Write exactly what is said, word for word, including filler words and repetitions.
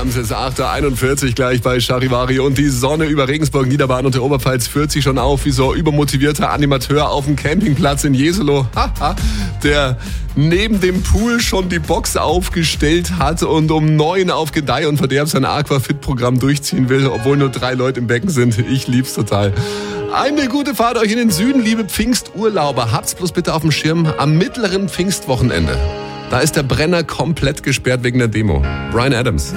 Adams ist acht Uhr einundvierzig gleich bei Charivari und die Sonne über Regensburg, Niederbayern und der Oberpfalz führt sich schon auf wie so ein übermotivierter Animateur auf dem Campingplatz in Jesolo, der neben dem Pool schon die Box aufgestellt hat und um neun auf Gedeih und Verderb sein Aquafit-Programm durchziehen will, obwohl nur drei Leute im Becken sind. Ich lieb's total. Eine gute Fahrt euch in den Süden, liebe Pfingsturlauber. Habt's bloß bitte auf dem Schirm am mittleren Pfingstwochenende. Da ist der Brenner komplett gesperrt wegen der Demo. Bryan Adams.